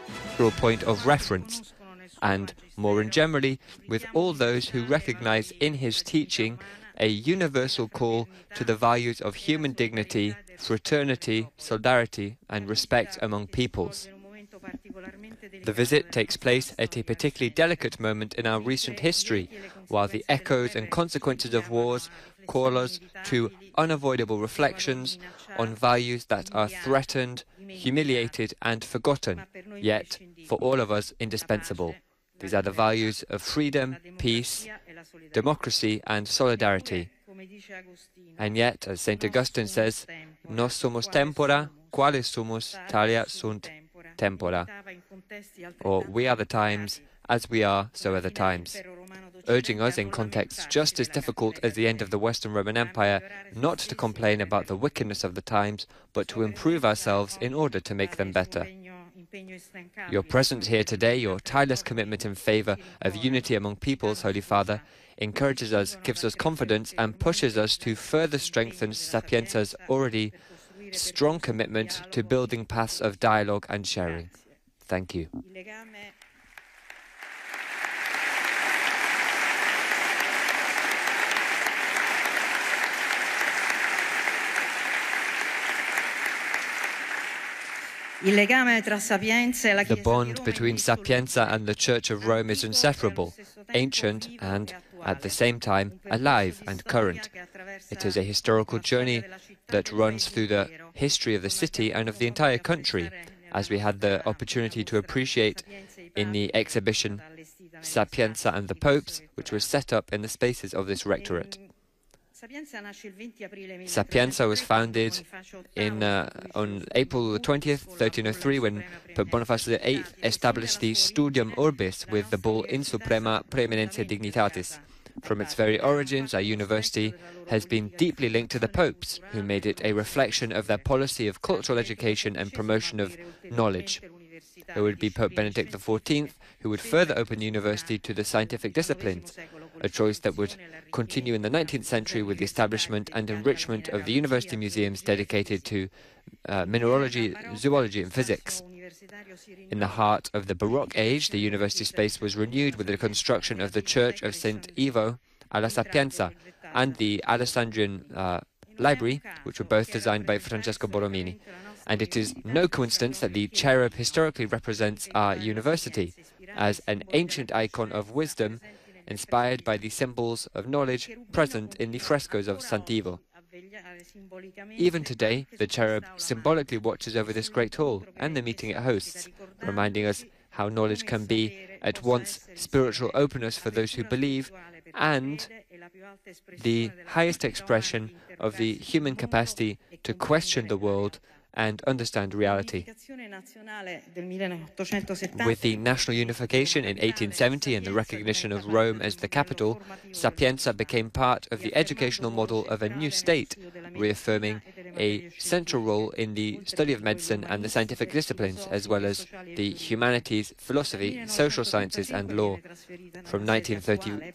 cultural point of reference, and more generally, with all those who recognize in his teaching a universal call to the values of human dignity, fraternity, solidarity, and respect among peoples. The visit takes place at a particularly delicate moment in our recent history, while the echoes and consequences of wars call us to unavoidable reflections on values that are threatened, humiliated, and forgotten, yet, for all of us, indispensable. These are the values of freedom, peace, democracy, and solidarity. And yet, as St. Augustine says, Nos somos tempora, quales sumus, talia sunt tempora. Or, we are the times, as we are, so are the times. Urging us, in contexts just as difficult as the end of the Western Roman Empire, not to complain about the wickedness of the times, but to improve ourselves in order to make them better. Your presence here today, your tireless commitment in favor of unity among peoples, Holy Father, encourages us, gives us confidence, and pushes us to further strengthen Sapienza's already strong commitment to building paths of dialogue and sharing. Thank you. The bond between Sapienza and the Church of Rome is inseparable, ancient and, at the same time, alive and current. It is a historical journey that runs through the history of the city and of the entire country, as we had the opportunity to appreciate in the exhibition Sapienza and the Popes, which was set up in the spaces of this rectorate. Sapienza was founded on April 20th, 1303, when Pope Boniface VIII established the Studium Orbis with the bull In Suprema Praeeminentia Dignitatis. From its very origins, our university has been deeply linked to the popes, who made it a reflection of their policy of cultural education and promotion of knowledge. It would be Pope Benedict XIV who would further open the university to the scientific disciplines, a choice that would continue in the 19th century with the establishment and enrichment of the university museums dedicated to mineralogy, zoology, and physics. In the heart of the Baroque age, the university space was renewed with the construction of the Church of St. Ivo alla Sapienza and the Alessandrian Library, which were both designed by Francesco Borromini. And it is no coincidence that the cherub historically represents our university as an ancient icon of wisdom inspired by the symbols of knowledge present in the frescoes of Sant'Ivo. Even today, the cherub symbolically watches over this great hall and the meeting it hosts, reminding us how knowledge can be at once spiritual openness for those who believe and the highest expression of the human capacity to question the world and understand reality. With the national unification in 1870 and the recognition of Rome as the capital, Sapienza became part of the educational model of a new state, reaffirming a central role in the study of medicine and the scientific disciplines, as well as the humanities, philosophy, social sciences, and law. From 1930